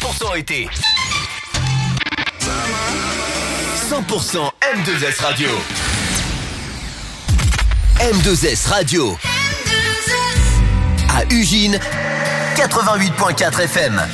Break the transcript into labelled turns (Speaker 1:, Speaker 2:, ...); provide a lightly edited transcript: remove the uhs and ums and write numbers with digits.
Speaker 1: 100% été. 100% M2S Radio. M2S Radio. À Ugine, 88.4 FM.